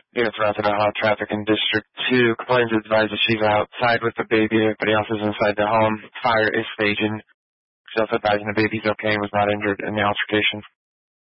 Units Rapid Hot Traffic in District 2. Complainant advised that she's outside with the baby. Everybody else is inside the home. Fire is staging. She's also advising the baby's okay and was not injured in the altercation.